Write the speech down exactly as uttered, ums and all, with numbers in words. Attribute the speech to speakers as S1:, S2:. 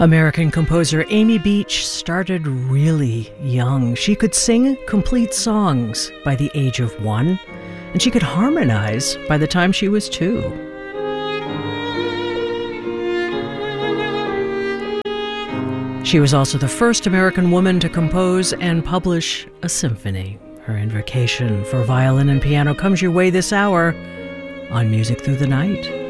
S1: American composer Amy Beach started really young. She could sing complete songs by the age of one, and she could harmonize by the time she was two. She was also the first American woman to compose and publish a symphony. Her invocation for violin and piano comes your way this hour on Music Through the Night.